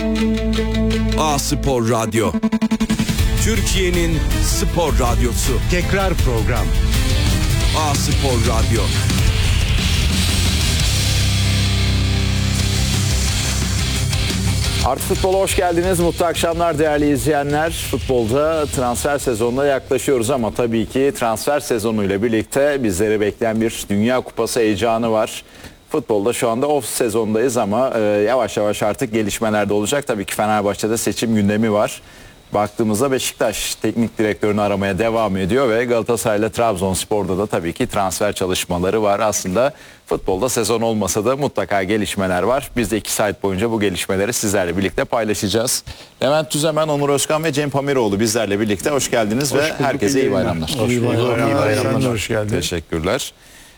A-Spor Radyo, Türkiye'nin spor radyosu. Tekrar program. A-Spor Radyo. Artı Futbol'a hoş geldiniz. Mutlu akşamlar değerli izleyenler. Futbolda transfer sezonuna yaklaşıyoruz ama tabii ki transfer sezonuyla birlikte bizleri bekleyen bir Dünya Kupası heyecanı var. Futbolda şu anda off sezondayız ama yavaş yavaş artık gelişmeler de olacak. Tabii ki Fenerbahçe'de seçim gündemi var. Baktığımızda Beşiktaş teknik direktörünü aramaya devam ediyor ve Galatasaray ile Trabzonspor'da da tabii ki transfer çalışmaları var. Aslında futbolda sezon olmasa da mutlaka gelişmeler var. Biz de 2 saat boyunca bu gelişmeleri sizlerle birlikte paylaşacağız. Levent Tüzemen, Onur Özkan ve Cem Pamiroğlu bizlerle birlikte hoş geldiniz ve herkese iyi bayramlar. İyi bayramlar. Hoş geldin. Teşekkürler.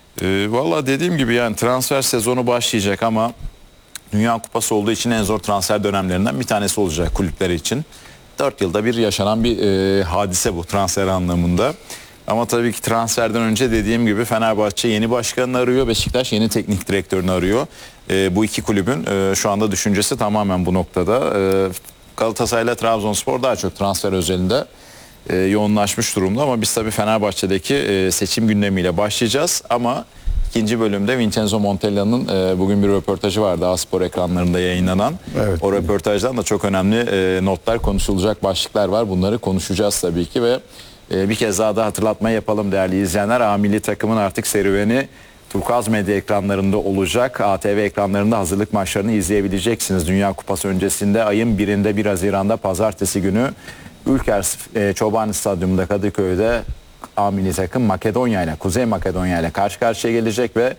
Valla dediğim gibi yani transfer sezonu başlayacak ama Dünya Kupası olduğu için en zor transfer dönemlerinden bir tanesi olacak kulüpler için. 4 yılda bir yaşanan bir hadise bu transfer anlamında. Ama tabii ki transferden önce dediğim gibi Fenerbahçe yeni başkanını arıyor, Beşiktaş yeni teknik direktörünü arıyor. Bu iki kulübün şu anda düşüncesi tamamen bu noktada. Galatasaray ile Trabzonspor daha çok transfer özelinde yoğunlaşmış durumda ama biz tabii Fenerbahçe'deki seçim gündemiyle başlayacağız ama ikinci bölümde Vincenzo Montella'nın bugün bir röportajı vardı A-Spor ekranlarında yayınlanan. Evet. O röportajdan da çok önemli notlar, konuşulacak başlıklar var. Bunları konuşacağız tabii ki ve bir kez daha da hatırlatma yapalım değerli izleyenler. A milli takımın artık serüveni Turkuaz Medya ekranlarında olacak. ATV ekranlarında hazırlık maçlarını izleyebileceksiniz. Dünya Kupası öncesinde ayın 1'inde 1 Haziran'da pazartesi günü Ülker Çobani Stadyumunda Kadıköy'de A milli takım Makedonya ile, Kuzey Makedonya ile karşı karşıya gelecek ve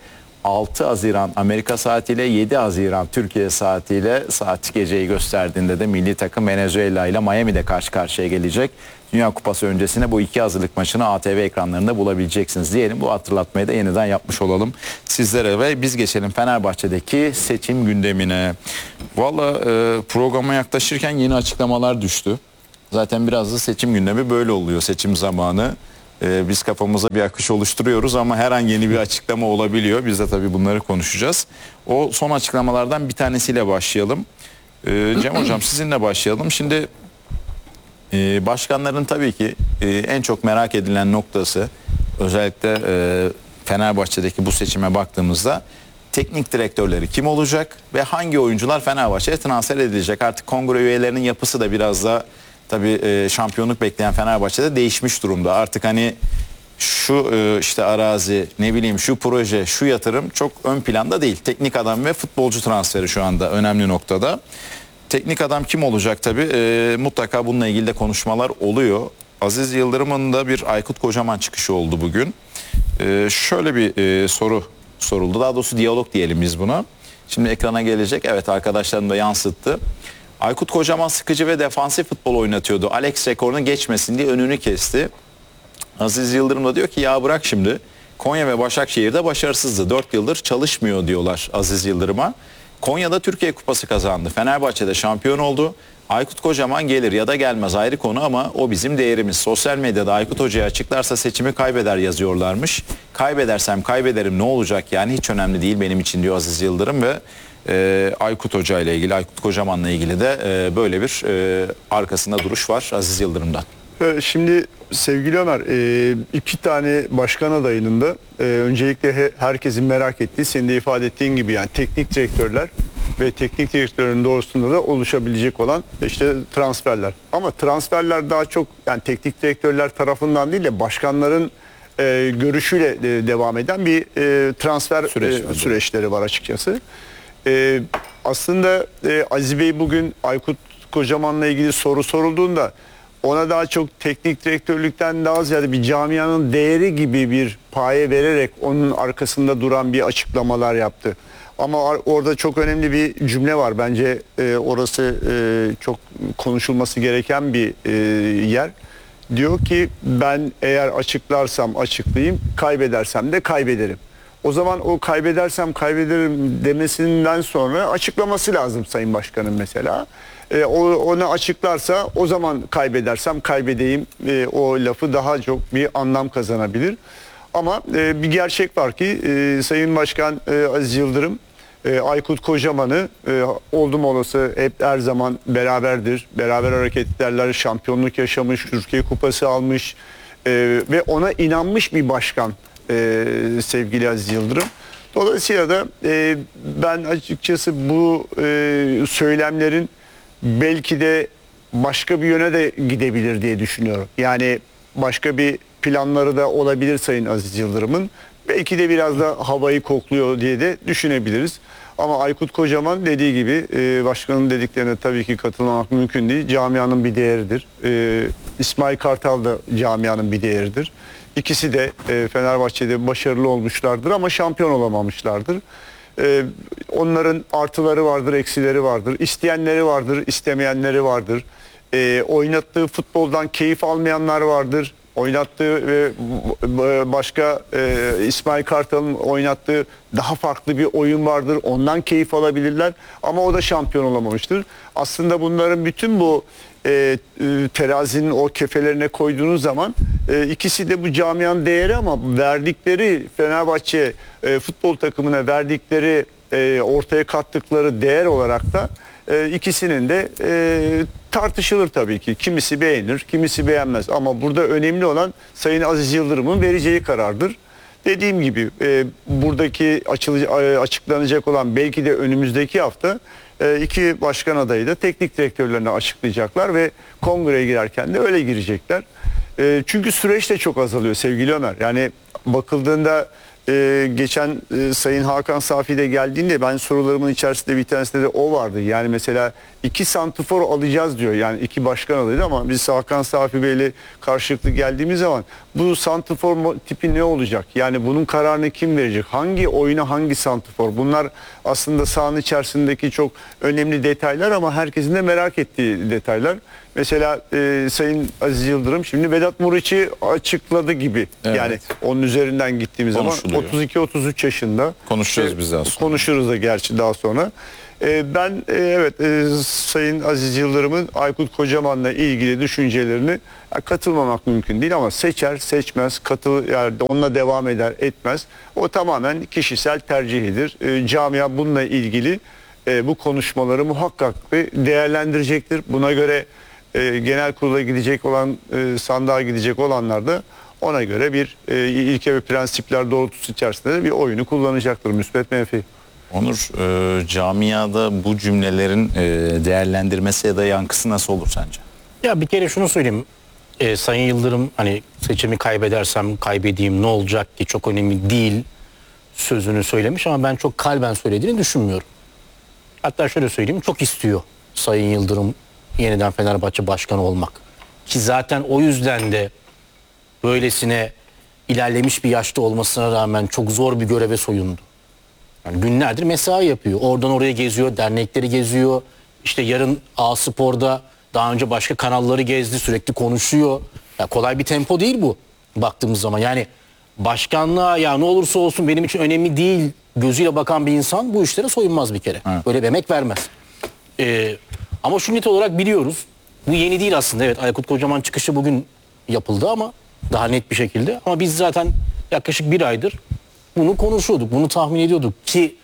6 Haziran Amerika saatiyle 7 Haziran Türkiye saatiyle saat geceyi gösterdiğinde de milli takım Venezuela ile Miami'de karşı karşıya gelecek. Dünya Kupası öncesine bu iki hazırlık maçını ATV ekranlarında bulabileceksiniz diyelim. Bu hatırlatmayı da yeniden yapmış olalım sizlere ve biz geçelim Fenerbahçe'deki seçim gündemine. Valla programa yaklaşırken yeni açıklamalar düştü. Zaten biraz da seçim gündemi böyle oluyor, seçim zamanı. Biz kafamıza bir akış oluşturuyoruz ama her an yeni bir açıklama olabiliyor. Biz de tabii bunları konuşacağız. O son açıklamalardan bir tanesiyle başlayalım. Cem Hocam sizinle başlayalım. Şimdi başkanların tabii ki en çok merak edilen noktası özellikle Fenerbahçe'deki bu seçime baktığımızda teknik direktörleri kim olacak ve hangi oyuncular Fenerbahçe'ye transfer edilecek? Artık kongre üyelerinin yapısı da biraz da tabii şampiyonluk bekleyen Fenerbahçe'de değişmiş durumda. Artık hani şu işte arazi, ne bileyim şu proje, şu yatırım çok ön planda değil. Teknik adam ve futbolcu transferi şu anda önemli noktada. Teknik adam kim olacak tabii? Mutlaka bununla ilgili de konuşmalar oluyor. Aziz Yıldırım'ın da bir Aykut Kocaman çıkışı oldu bugün. Şöyle bir soru soruldu. Daha doğrusu diyalog diyelim biz buna. Şimdi ekrana gelecek. Evet, arkadaşlarım da yansıttı. Aykut Kocaman sıkıcı ve defansif futbol oynatıyordu. Alex rekorunu geçmesin diye önünü kesti. Aziz Yıldırım da diyor ki ya bırak şimdi. Konya ve Başakşehir'de başarısızdı. 4 yıldır çalışmıyor diyorlar Aziz Yıldırım'a. Konya'da Türkiye Kupası kazandı. Fenerbahçe'de şampiyon oldu. Aykut Kocaman gelir ya da gelmez ayrı konu ama o bizim değerimiz. Sosyal medyada Aykut Hoca'yı açıklarsa seçimi kaybeder yazıyorlarmış. Kaybedersem kaybederim ne olacak yani hiç önemli değil benim için diyor Aziz Yıldırım ve Aykut Hoca ile ilgili, Aykut Kocaman'la ilgili de böyle bir arkasında duruş var Aziz Yıldırım'dan. Şimdi sevgili Ömer, 2 tane başkan adayının da öncelikle herkesin merak ettiği, senin de ifade ettiğin gibi yani teknik direktörler ve teknik direktörün doğrusunda da oluşabilecek olan işte transferler. Ama transferler daha çok yani teknik direktörler tarafından değil de başkanların görüşüyle devam eden bir transfer süreçleri var açıkçası. Aslında Aziz Bey bugün Aykut Kocaman'la ilgili soru sorulduğunda ona daha çok teknik direktörlükten daha ziyade bir camianın değeri gibi bir paye vererek onun arkasında duran bir açıklamalar yaptı. Ama orada çok önemli bir cümle var. Bence orası çok konuşulması gereken bir yer. Diyor ki ben eğer açıklarsam açıklayayım, kaybedersem de kaybederim. O zaman o kaybedersem kaybederim demesinden sonra açıklaması lazım Sayın Başkan'ın mesela. Onu açıklarsa o zaman kaybedersem kaybedeyim o lafı daha çok bir anlam kazanabilir. Ama bir gerçek var ki Sayın Başkan Aziz Yıldırım Aykut Kocaman'ı oldum olası hep her zaman beraberdir. Beraber hareket ederler. Şampiyonluk yaşamış, Türkiye Kupası almış ve ona inanmış bir başkan sevgili Aziz Yıldırım. Dolayısıyla da ben açıkçası bu söylemlerin belki de başka bir yöne de gidebilir diye düşünüyorum. Yani başka bir planları da olabilir Sayın Aziz Yıldırım'ın. Belki de biraz da havayı kokluyor diye de düşünebiliriz. Ama Aykut Kocaman dediği gibi başkanın dediklerine tabii ki katılmamak mümkün değil. Camianın bir değeridir. İsmail Kartal da camianın bir değeridir. İkisi de Fenerbahçe'de başarılı olmuşlardır ama şampiyon olamamışlardır. Onların artıları vardır, eksileri vardır. İsteyenleri vardır, istemeyenleri vardır. Oynattığı futboldan keyif almayanlar vardır. Oynattığı ve başka İsmail Kartal'ın oynattığı daha farklı bir oyun vardır. Ondan keyif alabilirler ama o da şampiyon olamamıştır. Aslında bunların bütün bu terazinin o kefelerine koyduğunuz zaman ikisi de bu camianın değeri ama verdikleri Fenerbahçe futbol takımına verdikleri ortaya kattıkları değer olarak da ikisinin de tartışılır tabii ki. Kimisi beğenir, kimisi beğenmez. Ama burada önemli olan Sayın Aziz Yıldırım'ın vereceği karardır. Dediğim gibi buradaki açıklanacak olan belki de önümüzdeki hafta iki başkan adayı da teknik direktörlerine açıklayacaklar ve kongreye girerken de öyle girecekler. Çünkü süreç de çok azalıyor sevgili Ömer. Yani bakıldığında geçen Sayın Hakan Safi de geldiğinde ben sorularımın içerisinde bir tanesinde de o vardı. Yani mesela 2 santifor alacağız diyor. Yani 2 başkan adayı ama biz Hakan Safi Bey'le karşılıklı geldiğimiz zaman bu santifor tipi ne olacak? Yani bunun kararını kim verecek? Hangi oyuna hangi santifor? Bunlar aslında sahanın içerisindeki çok önemli detaylar ama herkesin de merak ettiği detaylar. Mesela Sayın Aziz Yıldırım şimdi Vedat Muriç'i açıkladı gibi. Evet. Yani onun üzerinden gittiğimiz zaman 32-33 yaşında. Konuşacağız biz daha sonra. Konuşuruz da gerçi daha sonra. Ben Sayın Aziz Yıldırım'ın Aykut Kocaman'la ilgili düşüncelerini katılmamak mümkün değil ama seçer seçmez yani onunla devam eder etmez. O tamamen kişisel tercihidir. Camia bununla ilgili bu konuşmaları muhakkak değerlendirecektir. Buna göre genel kurula gidecek olan sandığa gidecek olanlar da ona göre bir ilke ve prensipler doğrultusu içerisinde de bir oyunu kullanacaktır müspet menfi. Onur, camiada bu cümlelerin değerlendirmesi ya da yankısı nasıl olur sence? Ya bir kere şunu söyleyeyim. Sayın Yıldırım hani seçimi kaybedersem kaybedeyim ne olacak ki çok önemli değil sözünü söylemiş ama ben çok kalben söylediğini düşünmüyorum. Hatta şöyle söyleyeyim, çok istiyor Sayın Yıldırım yeniden Fenerbahçe başkanı olmak. Ki zaten o yüzden de böylesine ilerlemiş bir yaşta olmasına rağmen çok zor bir göreve soyundu. Yani günlerdir mesai yapıyor. Oradan oraya geziyor, dernekleri geziyor. İşte yarın A-Spor'da daha önce başka kanalları gezdi, sürekli konuşuyor. Ya kolay bir tempo değil bu baktığımız zaman. Yani başkanlığa ya ne olursa olsun benim için önemli değil gözüyle bakan bir insan bu işlere soyunmaz bir kere. Evet. Böyle bir emek vermez. Ama şu net olarak biliyoruz. Bu yeni değil aslında. Evet, Aykut Kocaman çıkışı bugün yapıldı ama daha net bir şekilde. Ama biz zaten yaklaşık bir aydır bunu konuşuyorduk. Bunu tahmin ediyorduk ki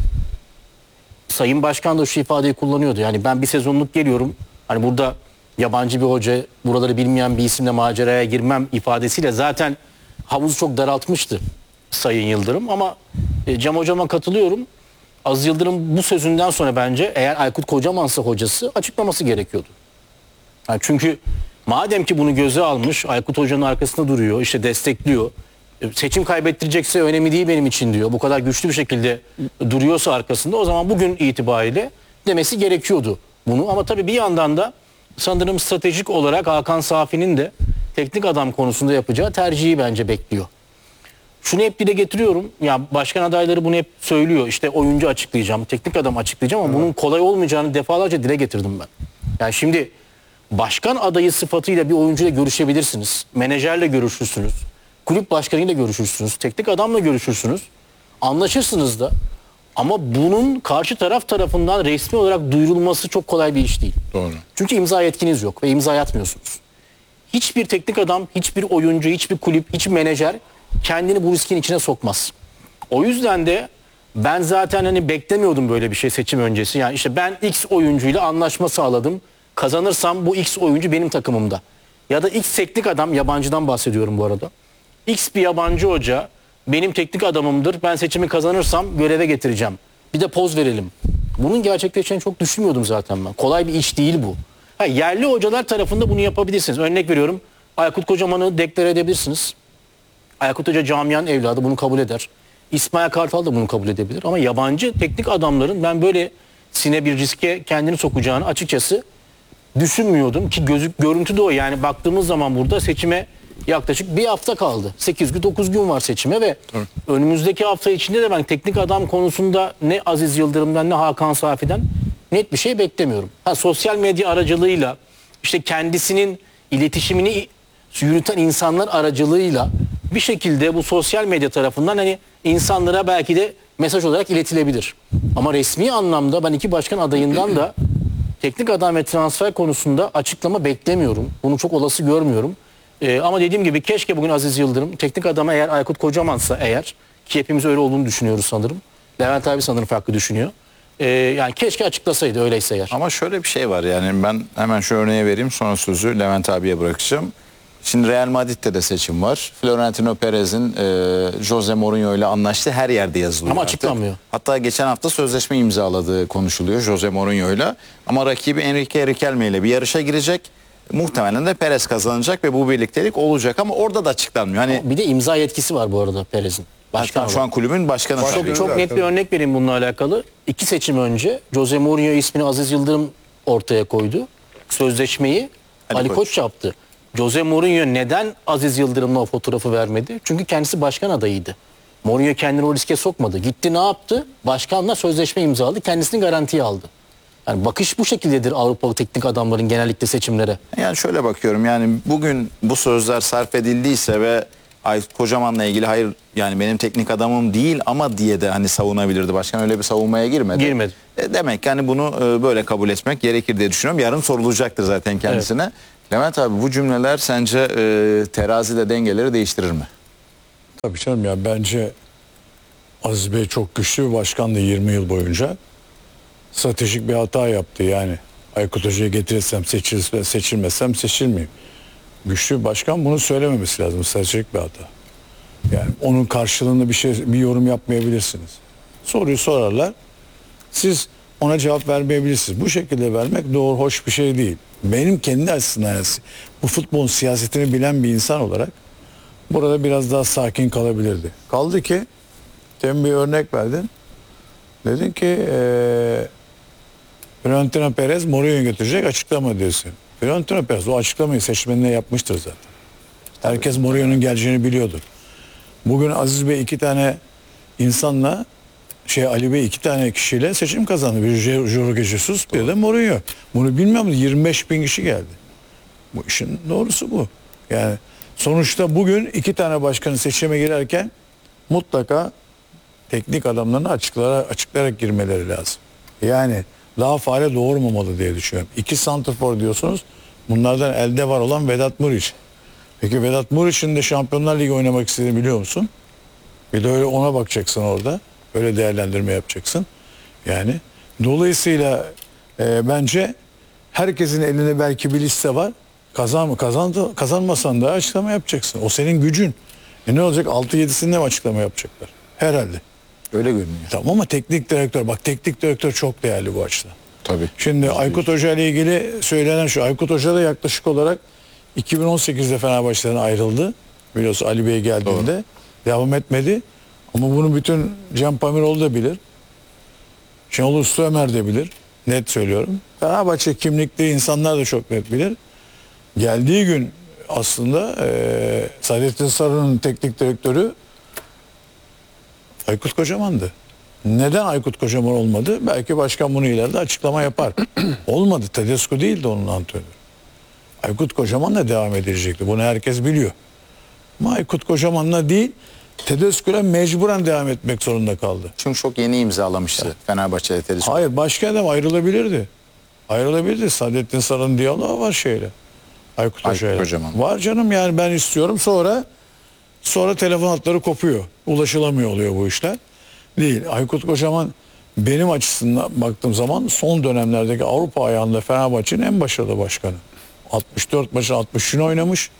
Sayın Başkan da şu ifadeyi kullanıyordu. Yani ben bir sezonluk geliyorum. Hani burada yabancı bir hoca, buraları bilmeyen bir isimle maceraya girmem ifadesiyle zaten havuzu çok daraltmıştı Sayın Yıldırım. Ama Cem Hocam'a katılıyorum. Aziz Yıldırım bu sözünden sonra bence eğer Aykut Kocaman'sa hocası açıklaması gerekiyordu. Yani çünkü madem ki bunu göze almış, Aykut Hoca'nın arkasında duruyor, işte destekliyor. Seçim kaybettirecekse önemli değil benim için diyor. Bu kadar güçlü bir şekilde duruyorsa arkasında o zaman bugün itibariyle demesi gerekiyordu bunu. Ama tabii bir yandan da sanırım stratejik olarak Hakan Safi'nin de teknik adam konusunda yapacağı tercihi bence bekliyor. Şunu hep dile getiriyorum. Ya başkan adayları bunu hep söylüyor. İşte oyuncu açıklayacağım, teknik adam açıklayacağım ama bunun kolay olmayacağını defalarca dile getirdim ben. Yani şimdi başkan adayı sıfatıyla bir oyuncuyla görüşebilirsiniz. Menajerle görüşürsünüz. Kulüp başkanıyla görüşürsünüz. Teknik adamla görüşürsünüz. Anlaşırsınız da. Ama bunun karşı taraf tarafından resmi olarak duyurulması çok kolay bir iş değil. Doğru. Çünkü imza yetkiniz yok ve imza atmıyorsunuz. Hiçbir teknik adam, hiçbir oyuncu, hiçbir kulüp, hiçbir menajer kendini bu riskin içine sokmaz. O yüzden de Ben zaten hani beklemiyordum böyle bir şey seçim öncesi. Yani işte ben X oyuncuyla anlaşma sağladım. Kazanırsam bu X oyuncu benim takımımda. Ya da X teknik adam, yabancıdan bahsediyorum bu arada. X bir yabancı hoca benim teknik adamımdır. Ben seçimi kazanırsam göreve getireceğim. Bir de poz verelim. Bunun gerçekleşeceğini çok düşünmüyordum zaten ben. Kolay bir iş değil bu. Ha, yerli hocalar tarafında bunu yapabilirsiniz. Örnek veriyorum. Aykut Kocaman'ı deklare edebilirsiniz. Aykut Hoca camianın evladı, bunu kabul eder. İsmail Kartal da bunu kabul edebilir. Ama yabancı teknik adamların ben böyle sine bir riske kendini sokacağını açıkçası düşünmüyordum ki görüntü de o. Yani baktığımız zaman burada seçime yaklaşık bir hafta kaldı. 8 gün 9 gün var seçime ve önümüzdeki hafta içinde de ben teknik adam konusunda ne Aziz Yıldırım'dan ne Hakan Safi'den net bir şey beklemiyorum. Ha, sosyal medya aracılığıyla işte kendisinin iletişimini yürüten insanlar aracılığıyla bir şekilde bu sosyal medya tarafından hani insanlara belki de mesaj olarak iletilebilir. Ama resmi anlamda ben iki başkan adayından da teknik adam ve transfer konusunda açıklama beklemiyorum. Bunu çok olası görmüyorum. Ama dediğim gibi keşke bugün Aziz Yıldırım teknik adama eğer Aykut Kocaman'sa eğer ki hepimiz öyle olduğunu düşünüyoruz sanırım. Levent abi sanırım farklı düşünüyor. Yani keşke açıklasaydı öyleyse eğer. Ama şöyle bir şey var, yani ben hemen şu örneği vereyim, sonra sözü Levent abiye bırakacağım. Şimdi Real Madrid'de de seçim var. Florentino Perez'in Jose Mourinho ile anlaştığı her yerde yazılıyor. Ama artık. açıklanmıyor. Hatta geçen hafta sözleşme imzaladığı konuşuluyor Jose Mourinho ile. Ama rakibi Enrique Riquelme ile bir yarışa girecek. Muhtemelen de Perez kazanacak ve bu birliktelik olacak ama orada da açıklanmıyor. Hani Bir de imza yetkisi var bu arada Perez'in. Başkan şu an kulübün başkanı. tabii. Çok net bir örnek vereyim bununla alakalı. 2 seçim önce Jose Mourinho ismini Aziz Yıldırım ortaya koydu. Sözleşmeyi Ali Koç yaptı. Jose Mourinho neden Aziz Yıldırım'la o fotoğrafı vermedi? Çünkü kendisi başkan adayıydı. Mourinho kendini o riske sokmadı. Gitti ne yaptı? Başkanla sözleşme imzaladı. Kendisini garantiye aldı. Yani bakış bu şekildedir Avrupalı teknik adamların genellikle seçimlere. Yani şöyle bakıyorum, yani bugün bu sözler sarf edildiyse ve Aykut Kocaman'la ilgili hayır yani benim teknik adamım değil ama diye de hani savunabilirdi. Başkan öyle bir savunmaya girmedi. Girmedi. Demek ki hani bunu böyle kabul etmek gerekir diye düşünüyorum. Yarın sorulacaktır zaten kendisine. Evet. Levent abi, bu cümleler sence terazide dengeleri değiştirir mi? Tabii canım, ya bence Aziz Bey çok güçlü bir başkandı 20 yıl boyunca. Stratejik bir hata yaptı yani. Aykut Hoca'yı getirirsem seçilmezsem seçilmeyeyim. Güçlü bir başkan bunu söylememesi lazım. Stratejik bir hata. Yani onun karşılığında bir yorum yapmayabilirsiniz. Soruyu sorarlar. Siz ona cevap vermeyebilirsiniz. Bu şekilde vermek doğru, hoş bir şey değil. Benim kendi açısından bu futbolun siyasetini bilen bir insan olarak burada biraz daha sakin kalabilirdi. Kaldı ki demin bir örnek verdin. Dedin ki Florentino Perez Mourinho'yu götürecek, açıklama diyorsun. Florentino Perez o açıklamayı seçmenine yapmıştır zaten. Herkes Mourinho'nun geleceğini biliyordu. Bugün Aziz Bey iki tane insanla Ali Bey iki tane kişiyle seçim kazandı. Bir Jorge Jesus, bir de Mourinho. Bunu bilmiyor musun? 25 bin kişi geldi. Bu işin doğrusu bu. Yani sonuçta bugün iki tane başkanın seçime girerken mutlaka teknik adamlarını açıklayarak girmeleri lazım. Yani daha fare doğurmamalı diye düşünüyorum. 2 santrfor diyorsunuz. Bunlardan elde var olan Vedat Muriç. Peki Vedat Muriç'in de Şampiyonlar Ligi oynamak istediğini biliyor musun? Bir de öyle ona bakacaksın orada. Öyle değerlendirme yapacaksın. Yani dolayısıyla bence herkesin elinde belki bir liste var. Kazanmasan da açıklama yapacaksın. O senin gücün. Ne olacak? 6-7'sinde mi açıklama yapacaklar? Herhalde. Öyle görünüyor. Tamam ama teknik direktör çok değerli bu açıdan. Tabii. Şimdi Aykut Hoca ile ilgili söylenen şu. Aykut Hoca da yaklaşık olarak 2018'de Fenerbahçe'den ayrıldı. Biliyorsun Ali Bey geldiğinde. Doğru. Devam etmedi. Ama bunu bütün Cem Pamiroğlu da bilir. Şenol Usta Ömer de bilir. Net söylüyorum. Fenerbahçe kimlikli insanlar da çok net bilir. Geldiği gün aslında Saadettin Saran'ın teknik direktörü Aykut Kocaman'dı. Neden Aykut Kocaman olmadı? Belki başkan bunu ileride açıklama yapar. Olmadı. Tedesco değildi onun antrenörü. Aykut Kocaman'la devam edilecekti. Bunu herkes biliyor. Ama Aykut Kocaman'la değil, Tedesco'yla mecburen devam etmek zorunda kaldı. Çünkü çok yeni imzalamıştı Fenerbahçe'de Tedesco. Hayır, başka adam ayrılabilirdi. Saadettin Saran'ın diyaloğu var Aykut Hoca'yla. Var canım, yani ben istiyorum, sonra telefon hatları kopuyor. Ulaşılamıyor oluyor bu işler. Değil. Aykut Kocaman benim açısından baktığım zaman son dönemlerdeki Avrupa ayağında Fenerbahçe'nin en başarılı başkanı. 64 maçın 60'ını oynamış.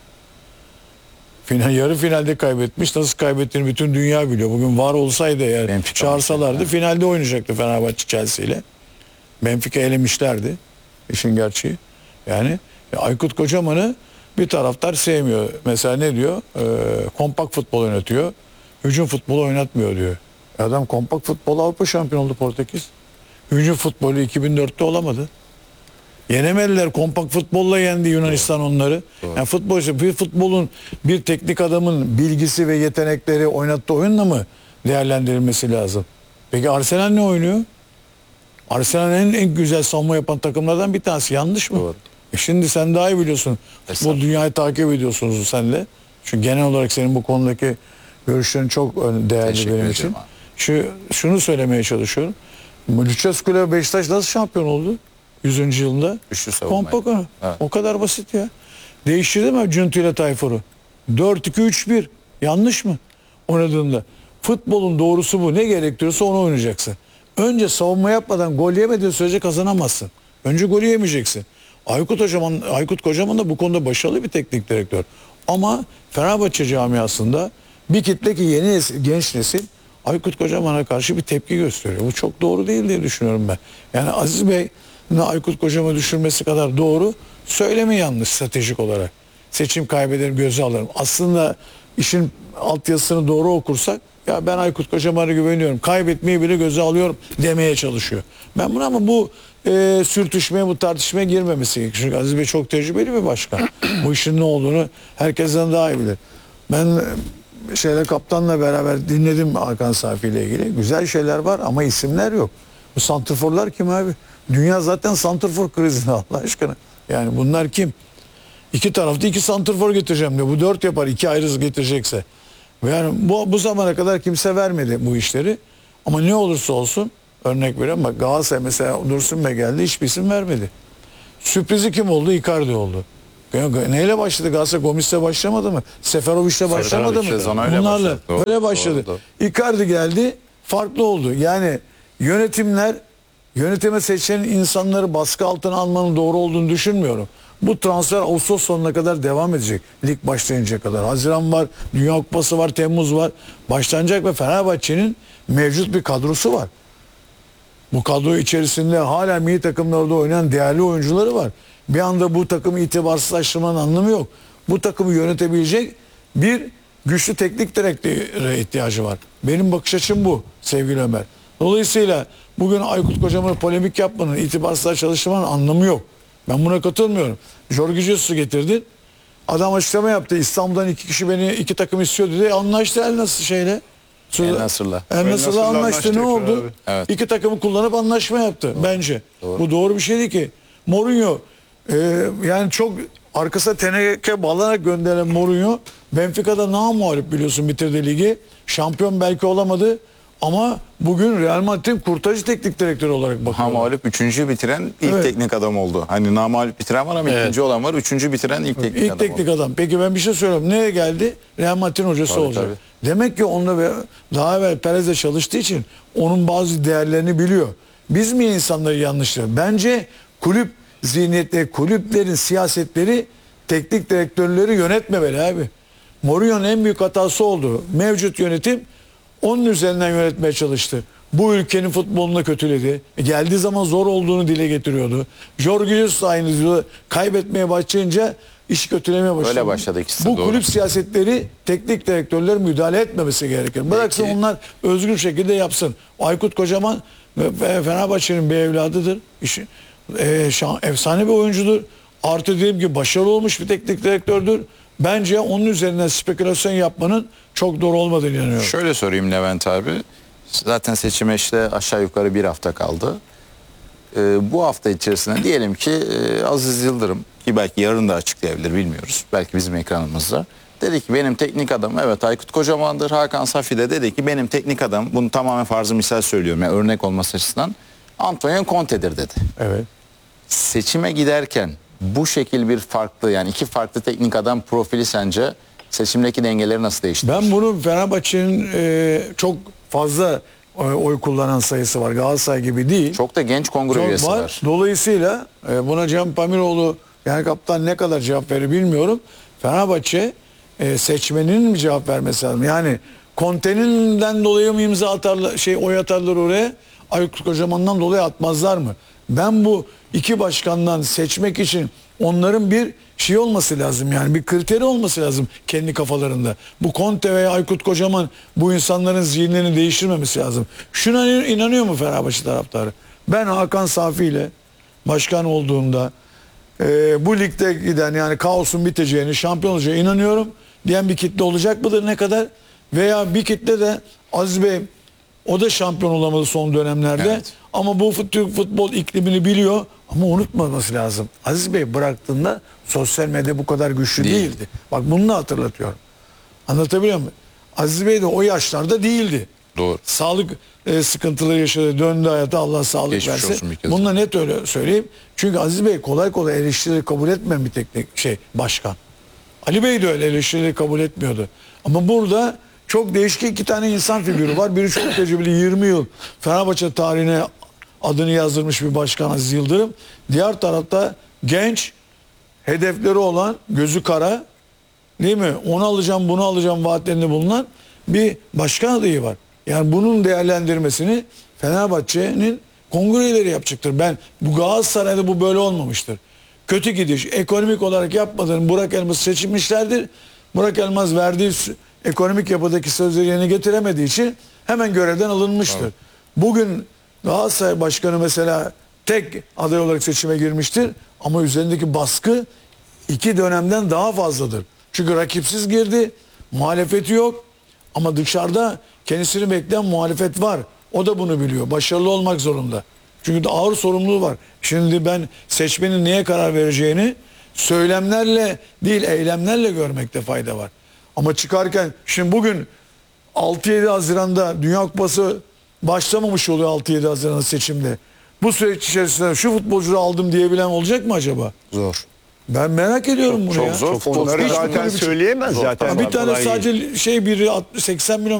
Yarı finalde kaybetmiş. Nasıl kaybettiğini bütün dünya biliyor. Bugün var olsaydı eğer Benfica çağırsalardı finalde oynayacaktı Fenerbahçe Chelsea ile. Benfica elemişlerdi. İşin gerçeği. Yani Aykut Kocaman'ı bir taraftar sevmiyor. Mesela ne diyor? Kompakt futbol oynatıyor. Hücum futbolu oynatmıyor diyor. Adam kompakt futbol Avrupa şampiyonu oldu Portekiz. Hücum futbolu 2004'te olamadı. Yenemediler. Kompakt futbolla yendi Yunanistan onları. Yani bir futbolun bir teknik adamın bilgisi ve yetenekleri oynattığı oyunla mı değerlendirilmesi lazım? Peki Arsenal ne oynuyor? Arsenal en güzel savunma yapan takımlardan bir tanesi. Yanlış mı? Doğru. Şimdi sen daha iyi biliyorsun. Futbol dünyayı takip ediyorsunuz senle. Çünkü genel olarak senin bu konudaki görüşlerin çok değerli Teşekkür benim ederim için. abi. Şunu söylemeye çalışıyorum. Lucescu ile Beşiktaş nasıl şampiyon oldu? 100. yılında. Üçlü savunmaydı. Kompakt oyunu. Evet. O kadar basit ya. Değiştirdi mi Cüntü ile Tayfur'u? 4-2-3-1. Yanlış mı? Oynadığında. Futbolun doğrusu bu. Ne gerektiriyorsa onu oynayacaksın. Önce savunma yapmadan gol yemediğin sürece kazanamazsın. Önce golü yemeyeceksin. Aykut Kocaman da bu konuda başarılı bir teknik direktör. Ama Fenerbahçe camiasında bir kitle ki yeni nesil, genç nesil Aykut Kocaman'a karşı bir tepki gösteriyor. Bu çok doğru değil diye düşünüyorum ben. Yani Aziz Bey'in Aykut Kocaman'ı düşürmesi kadar doğru, söylemi yanlış stratejik olarak. Seçim kaybederim göze alırım. Aslında işin altyazısını doğru okursak ya ben Aykut Kocaman'a güveniyorum. Kaybetmeyi bile göze alıyorum demeye çalışıyor. Ben buna ama bu sürtüşmeye, bu tartışmaya girmemesi gerekiyor. Çünkü Aziz Bey çok tecrübeli bir başkan. Bu işin ne olduğunu herkesten daha iyi bilir. Ben kaptanla beraber dinledim Hakan Safi ile ilgili. Güzel şeyler var ama isimler yok. Bu santrforlar kim abi? Dünya zaten santrfor krizinde Allah aşkına. Yani bunlar kim? İki tarafta 2 santrfor getireceğim diyor. Bu 4 yapar 2 ayrı getirecekse. Yani bu zamana kadar kimse vermedi bu işleri. Ama ne olursa olsun örnek veriyorum. Bak Galatasaray mesela Dursun Bey geldi hiçbir isim vermedi. Sürprizi kim oldu? Icardi oldu. Neyle başladı Galatasaray? Gomis'le başlamadı mı? Seferovic'le başlamadı mı? sezonu öyle Bunlarla başladı. Doğru, öyle başladı. doğru. Icardi geldi farklı oldu. Yani yönetime seçen insanları baskı altına almanın doğru olduğunu düşünmüyorum. Bu transfer Ağustos sonuna kadar devam edecek. Lig başlayıncaya kadar. Haziran var, Dünya Kupası var, Temmuz var. Başlanacak ve Fenerbahçe'nin mevcut bir kadrosu var. Bu kadro içerisinde hala milli takımlarda oynayan değerli oyuncuları var. Bir anda bu takımı itibarsızlaştırmanın anlamı yok. Bu takımı yönetebilecek bir güçlü teknik direktöre ihtiyacı var. Benim bakış açım bu sevgili Ömer. Dolayısıyla bugün Aykut Kocaman'ı polemik yapmanın, itibarsızlığa çalışmanın anlamı yok. Ben buna katılmıyorum. Jorge Jesus'u getirdin. Adam açıklama yaptı. İstanbul'dan 2 kişi beni 2 takım istiyor dedi. Anlaştı El Nasır şeyle. El Nasır'la. El Nasır'la anlaştı. Ne oldu? Evet. 2 takımı kullanıp anlaşma yaptı bence. Bu doğru bir şey değil ki. Mourinho yani çok arkasına teneke bağlanarak gönderen Mourinho Benfica'da namağlup biliyorsun bitirdi ligi. Şampiyon belki olamadı ama bugün Real Madrid'in kurtarıcı teknik direktörü olarak bakıyor. Namalup 3. bitiren ilk Evet. teknik adam oldu. Hani namalup bitiren var ama ikinci olan var. 3. bitiren ilk teknik İlk adam teknik oldu. adam. Peki ben bir şey söyleyeyim. Neye geldi? Real Madrid'in hocası Tabii, olacak. tabii. Demek ki onunla daha evvel Perez'le çalıştığı için onun bazı değerlerini biliyor. Biz mi insanları yanlışlıyoruz? Bence kulüp zihniyetleri, kulüplerin siyasetleri teknik direktörleri yönetmemeli abi. Mourinho'nun en büyük hatası oldu. Mevcut yönetim onun üzerinden yönetmeye çalıştı. Bu ülkenin futbolunu kötüledi. Geldiği zaman zor olduğunu dile getiriyordu. Jorge Jesus aynı diyor. Kaybetmeye başlayınca işi kötülemeye başladı. Öyle başladı ikisi de, Bu doğru. kulüp siyasetleri teknik direktörler müdahale etmemesi gerekir. Bıraksın onlar özgür şekilde yapsın. Aykut Kocaman Fenerbahçe'nin bir evladıdır. Efsane bir oyuncudur. Artı diyelim ki başarılı olmuş bir teknik direktördür. Bence onun üzerinden spekülasyon yapmanın çok doğru olmadığını inanıyorum. Şöyle sorayım Levent abi. Zaten seçime işte aşağı yukarı bir hafta kaldı. Bu hafta içerisinde diyelim ki Aziz Yıldırım ki belki yarın da açıklayabilir bilmiyoruz. Belki bizim ekranımızda. Dedi ki benim teknik adamım evet Aykut Kocaman'dır. Hakan Safi de dedi ki benim teknik adam bunu tamamen farzı misal söylüyorum. Yani örnek olması açısından Antonio Conte'dir dedi. Evet. Seçime giderken bu şekil bir farklı yani 2 farklı teknik adam profili sence seçimdeki dengeleri nasıl değiştirir? Ben bunu Fenerbahçe'nin çok fazla oy kullanan sayısı var. Galatasaray gibi değil. Çok da genç kongre Çok üyesi var. Dolayısıyla buna Cem Pamiroğlu yani kaptan ne kadar cevap verir bilmiyorum. Fenerbahçe seçmenin mi cevap vermesi lazım? Yani Conte'ninden dolayı mı imza atarlar, oy atarlar oraya? Aykut Kocaman'dan dolayı atmazlar mı? Ben bu iki başkandan seçmek için onların bir şey olması lazım, yani bir kriteri olması lazım kendi kafalarında. Bu Conte veya Aykut Kocaman bu insanların zihinlerini değiştirmemesi lazım. Şuna inanıyor mu Fenerbahçe taraftarı? Ben Hakan Safi ile başkan olduğumda bu ligde giden yani kaosun biteceğini, şampiyon olacağına inanıyorum diyen bir kitle olacak mıdır, ne kadar? Veya bir kitle de Aziz Bey o da şampiyon olamadı son dönemlerde. Evet. Ama bu Türk futbol iklimini biliyor. Ama unutmaması lazım. Aziz Bey bıraktığında sosyal medya bu kadar güçlü değildi. Bak bunu da hatırlatıyorum. Anlatabiliyor muyum? Aziz Bey de o yaşlarda değildi. Doğru. Sağlık sıkıntıları yaşadı. Döndü hayata, Allah sağlık Geçmiş versin. olsun bir kez. Bununla net öyle söyleyeyim. Çünkü Aziz Bey kolay kolay eleştirileri kabul etmeyen bir teknik başkan. Ali Bey de öyle eleştirileri kabul etmiyordu. Ama burada çok değişik iki tane insan figürü var. Biri çok tecrübeli, 20 yıl Fenerbahçe tarihine adını yazdırmış bir başkan Aziz Yıldırım. Diğer tarafta genç, hedefleri olan, gözü kara, değil mi? Onu alacağım, bunu alacağım vaatlerinde bulunan bir başkan adayı var. Yani bunun değerlendirmesini Fenerbahçe'nin kongreleri yapacaktır. Bu Galatasaray'da bu böyle olmamıştır. Kötü gidiş, ekonomik olarak yapmadığını Burak Elmas seçilmişlerdir. Burak Elmas verdiği ekonomik yapıdaki sözleri yerine getiremediği için hemen görevden alınmıştır. Evet. Bugün Galatasaray Başkanı mesela tek aday olarak seçime girmiştir ama üzerindeki baskı iki dönemden daha fazladır. Çünkü rakipsiz girdi, muhalefeti yok ama dışarıda kendisini bekleyen muhalefet var. O da bunu biliyor. Başarılı olmak zorunda. Çünkü de ağır sorumluluğu var. Şimdi ben seçmenin neye karar vereceğini söylemlerle değil eylemlerle görmekte fayda var. Ama çıkarken şimdi bugün 6-7 Haziran'da Dünya Kupası başlamamış oluyor 6-7 Haziran seçimde. Bu süreç içerisinde şu futbolcuyu aldım diyebilen olacak mı acaba? Zor. Ben merak ediyorum bunu çok ya. zor. Onları Hiç zaten böyle bir- söyleyemez zaten. Bir tane sadece biri 80 milyon